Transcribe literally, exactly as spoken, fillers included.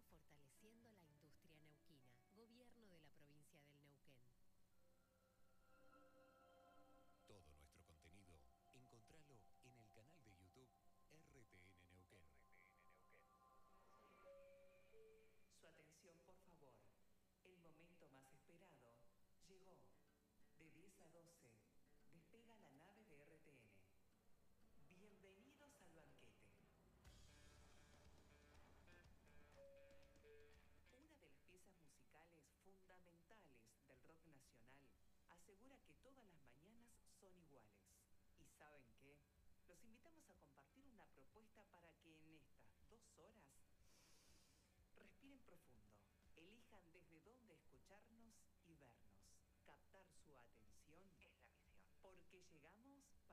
Seguimos fortaleciendo la industria neuquina. Gobierno de la provincia del Neuquén. Todo nuestro contenido, encontralo en el canal de YouTube R T N Neuquén. R T N Neuquén. Su atención, por favor. El momento más esperado llegó. De diez a doce, despega la nave de R T N. Bienvenidos al banquete. Una de las piezas musicales fundamentales del rock nacional asegura que todas las mañanas son iguales. ¿Y saben qué? Los invitamos a compartir una propuesta para que en estas dos horas respiren profundo, elijan desde dónde escucharnos y vernos. Captar su atención es la misión, porque llegamos para